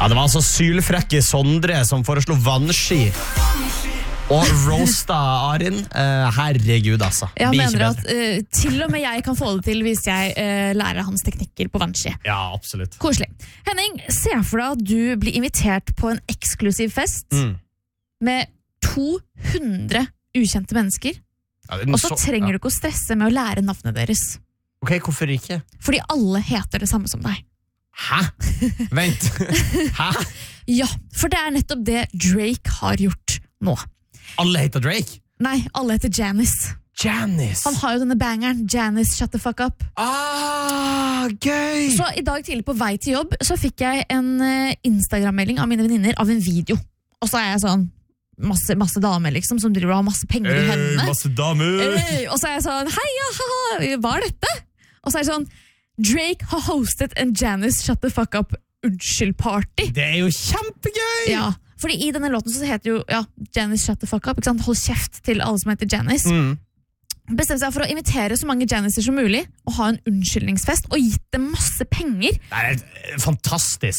Ja, det var altså sylfrekke Sondre som foreslo vannski og roasta Arin. Herregud, altså. Jeg mener at til og med jeg kan få det til hvis jeg lærer hans teknikker på vannski. Ja, absolutt. Koselig. Henning, se for deg at du blir invitert på en eksklusiv fest med 200 ukjente mennesker, og så trenger du ikke å stresse med å lære navnet deres. Ok, hvorfor ikke? Fordi alle heter det samme som deg. Hæ? Vent. Hæ? Ja, for det er nettopp det Drake har gjort nå. Alle heter Drake? Nei, alle heter Janice. Janice? Han har jo denne bangeren, Janice, shut the fuck up. Gøy! Så i dag tidlig på vei til jobb, så fikk jeg en Instagram-melding av mine venninner av en video. Og så er jeg sånn, masse damer liksom, som driver og har masse penger i hendene. Masse damer! Og så er jeg sånn, hei, haha, hva er dette? Og så er jeg sånn, Drake har hostet en Janice shut the fuck up unnskyld-party. Det er jo kjempegøy! Ja, fordi i denne låten så heter jo Janice shut the fuck up, ikke sant? Hold kjeft til alle som heter Janice. Bestemte seg for å invitere så mange Janicer som mulig og ha en unnskyldningsfest og gitt dem masse penger. Det er fantastisk.